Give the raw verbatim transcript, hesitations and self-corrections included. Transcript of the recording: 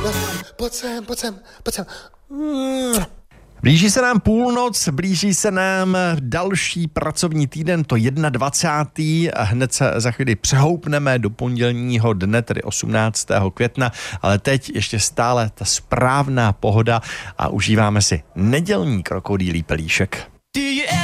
Pojď sem, pojď sem, pojď sem. Mm. Blíží se nám půlnoc, blíží se nám další pracovní týden, to dvacátého prvního a hned se za chvíli přehoupneme do pondělního dne, tedy osmnáctého května, ale teď ještě stále ta správná pohoda a užíváme si nedělní krokodýlí pelíšek.